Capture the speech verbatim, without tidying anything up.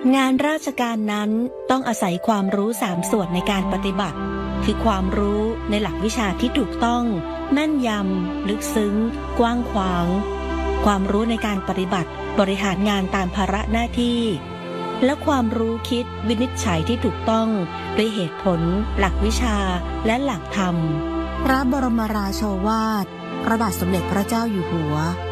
งานราชการนั้นต้องอาศัยความรู้สามส่วนในการปฏิบัติคือความรู้ในหลักวิชาที่ถูกต้องแม่นยำลึกซึ้งกว้างขวางความรู้ในการปฏิบัติบริหารงานตามภาระหน้าที่และความรู้คิดวินิจฉัยที่ถูกต้องด้วยเหตุผลหลักวิชาและหลักธรรมพระบรมราโชวาทพระบาทสมเด็จพระเจ้าอยู่หัว